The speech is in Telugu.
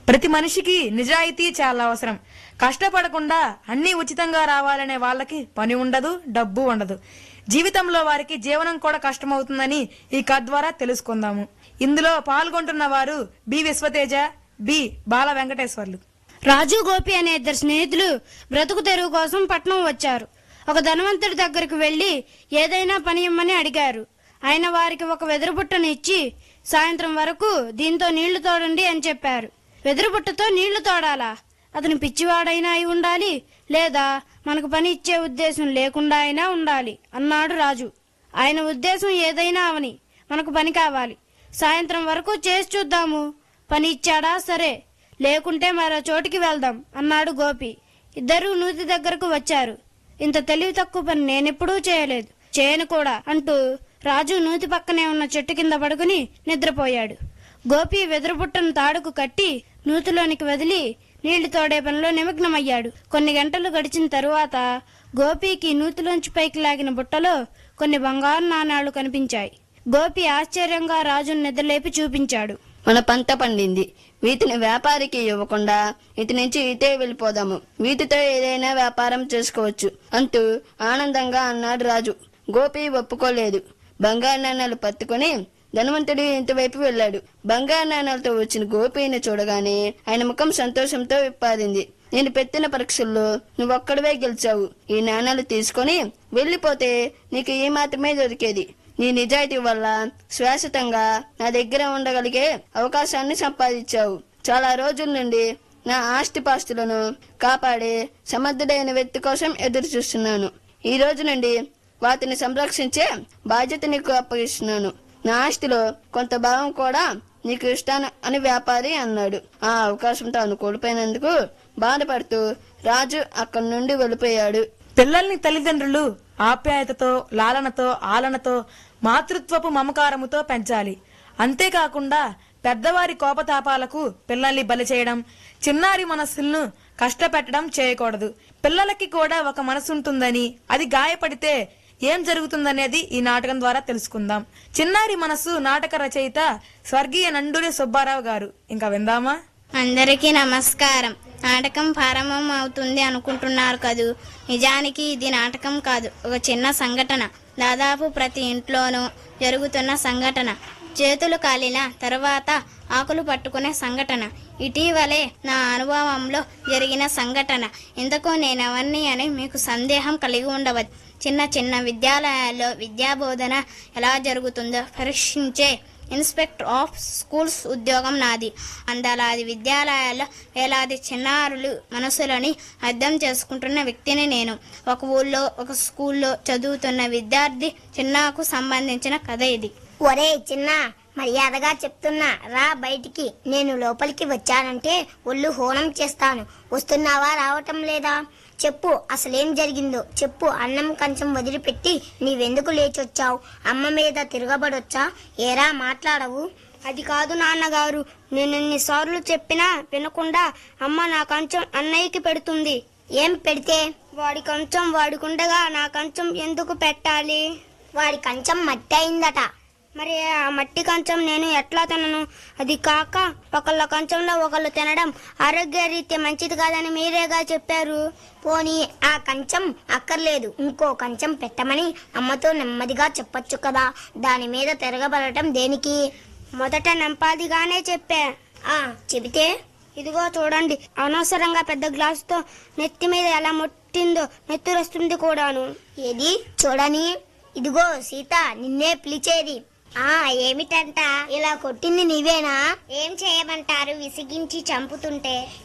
ప్రతి మనిషికి నిజాయితీ చాలా అవసరం. కష్టపడకుండా అన్ని ఉచితంగా రావాలనే వాళ్ళకి పని ఉండదు, డబ్బు ఉండదు. జీవితంలో వారికి జీవనం కూడా కష్టమవుతుందని ఈ కథ ద్వారా తెలుసుకుందాము. ఇందులో పాల్గొంటున్న వారు బి విశ్వతేజ, బి బాల వెంకటేశ్వర్లు. రాజు, గోపి అనే ఇద్దరు స్నేహితులు బ్రతుకు తెరువు కోసం పట్నం వచ్చారు. ఒక ధనవంతుడి దగ్గరకు వెళ్లి ఏదైనా పని ఇమ్మని అడిగారు. ఆయన వారికి ఒక వెదురుబుట్టను ఇచ్చి సాయంత్రం వరకు దీంతో నీళ్లు తోడండి అని చెప్పారు. వెదురుబుట్టతో నీళ్లు తోడాలా? అతను పిచ్చివాడైనా అయి ఉండాలి, లేదా మనకు పని ఇచ్చే ఉద్దేశం లేకుండా అయినా ఉండాలి అన్నాడు రాజు. ఆయన ఉద్దేశం ఏదైనా అవని, మనకు పని కావాలి. సాయంత్రం వరకు చేసి చూద్దాము. పని ఇచ్చాడా సరే, లేకుంటే మరో చోటికి వెళ్దాం అన్నాడు గోపి. ఇద్దరూ నూతి దగ్గరకు వచ్చారు. ఇంత తెలివి తక్కువ పని నేనెప్పుడూ చేయలేదు, చేయను కూడా అంటూ రాజు నూతి పక్కనే ఉన్న చెట్టు కింద పడుకుని నిద్రపోయాడు. గోపి వెదురుబుట్టను తాడుకు కట్టి నూతిలోనికి వదిలి నీళ్లు తోడే పనిలో నిమగ్నమయ్యాడు. కొన్ని గంటలు గడిచిన తరువాత గోపికి నూతిలోంచి పైకి లాగిన బుట్టలో కొన్ని బంగారు నాణాలు కనిపించాయి. గోపి ఆశ్చర్యంగా రాజును నిద్రలేపి చూపించాడు. మన పంట పండింది, వీటిని వ్యాపారికి ఇవ్వకుండా ఇటు నుంచి ఇటే వెళ్ళిపోదాము. వీటితో ఏదైనా వ్యాపారం చేసుకోవచ్చు అంటూ ఆనందంగా అన్నాడు రాజు. గోపి ఒప్పుకోలేదు. బంగారు నాణాలు పట్టుకుని ధనవంతుడి ఇంటి వైపు వెళ్లాడు. బంగారు నాణాలతో వచ్చిన గోపిని చూడగానే ఆయన ముఖం సంతోషంతో విప్పారింది. నేను పెట్టిన పరీక్షల్లో నువ్వొక్కడివే గెలిచావు. ఈ నాణాలు తీసుకుని వెళ్లిపోతే నీకు ఈ మాత్రమే దొరికేది. నీ నిజాయితీ వల్ల శాశ్వతంగా నా దగ్గర ఉండగలిగే అవకాశాన్ని సంపాదించావు. చాలా రోజుల నుండి నా ఆస్తిపాస్తులను కాపాడే సమర్థుడైన వ్యక్తి కోసం ఎదురు చూస్తున్నాను. ఈ రోజు నుండి వాటిని సంరక్షించే బాధ్యత నీకు అప్పగిస్తున్నాను. నా ఆస్తిలో కొంత భాగం కూడా నీకు ఇస్తాను అని వ్యాపారి అన్నాడు. ఆ అవకాశం తాను కోల్పోయినందుకు బాధపడుతూ రాజు అక్కడి నుండి వెళ్ళిపోయాడు. పిల్లల్ని తల్లిదండ్రులు ఆప్యాయతతో, లాలనతో, ఆలనతో, మాతృత్వపు మమకారముతో పెంచాలి. అంతేకాకుండా పెద్దవారి కోపతాపాలకు పిల్లల్ని బలి చేయడం, చిన్నారి మనస్సులను కష్టపెట్టడం చేయకూడదు. పిల్లలకి కూడా ఒక మనసు ఉంటుందని, అది గాయపడితే ఏం జరుగుతుందనేది ఈ నాటకం ద్వారా తెలుసుకుందాం. చిన్నారి మనసు నాటక రచయిత స్వర్గీయ నండూరి సుబ్బారావు గారు. ఇంకా విందామా? అందరికీ నమస్కారం. నాటకం ప్రారంభం అవుతుంది అనుకుంటున్నారు కదూ. నిజానికి ఇది నాటకం కాదు, ఒక చిన్న సంఘటన. దాదాపు ప్రతి ఇంట్లోనూ జరుగుతున్న సంఘటన. చేతులు కాలిన తర్వాత ఆకులు పట్టుకునే సంఘటన. ఇటీవలే నా అనుభవంలో జరిగిన సంఘటన. ఇంతకు నేనెవరిని అని మీకు సందేహం కలిగి ఉండవచ్చు. చిన్న చిన్న విద్యాలయాల్లో విద్యాబోధన ఎలా జరుగుతుందో పరీక్షించే ఇన్స్పెక్టర్ ఆఫ్ స్కూల్స్ ఉద్యోగం నాది. వందలాది విద్యాలయాల్లో వేలాది చిన్నారులు మనసులని అర్థం చేసుకుంటున్న వ్యక్తిని నేను. ఒక ఊళ్ళో ఒక స్కూల్లో చదువుతున్న విద్యార్థి చిన్నాకు సంబంధించిన కథ ఇది. ఒరే చిన్న, మర్యాదగా చెప్తున్నా, రా బయటికి. నేను లోపలికి వచ్చానంటే ఒళ్ళు హోనం చేస్తాను. వస్తున్నావా, రావటం లేదా? చెప్పు, అసలేం జరిగిందో చెప్పు. అన్నం కంచం వదిలిపెట్టి నీవెందుకు లేచొచ్చావు? అమ్మ మీద తిరగబడొచ్చా? ఏరా మాట్లాడవు? అది కాదు నాన్నగారు, నేను ఎన్నిసార్లు చెప్పినా వినకుండా అమ్మ నా కంచం అన్నయ్యకి పెడుతుంది. ఏం పెడితే? వాడి కంచం వాడుకుండగా నా కంచం ఎందుకు పెట్టాలి? వాడి కంచం మట్టి అయిందట. మరి ఆ మట్టి కంచం నేను ఎట్లా తినను? అది కాక ఒకళ్ళ కంచంలో ఒకళ్ళు తినడం ఆరోగ్య రీత్యా మంచిది కాదని మీరేగా చెప్పారు. పోనీ ఆ కంచం అక్కర్లేదు, ఇంకో కంచం పెట్టమని అమ్మతో నెమ్మదిగా చెప్పొచ్చు కదా. దాని మీద తిరగబడటం దేనికి? మొదట నెంపాదిగానే చెప్పా. చెబితే? ఇదిగో చూడండి, అనవసరంగా పెద్ద గ్లాసుతో నెత్తి మీద ఎలా ముట్టిందో నెత్తురొస్తుంది కూడాను. ఏది చూడని? ఇదిగో సీత, నిన్నే పిలిచేది. ఏమిటంట? ఇలా కొట్టింది నీవేనా? ఏం చేయమంటారు? విసిగించి చంపుతుంటే